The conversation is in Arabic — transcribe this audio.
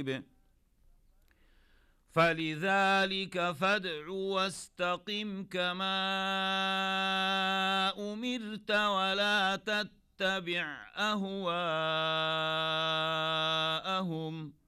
قريب فلذلك فادع واستقم كما أمرت ولا تتبع أهواءهم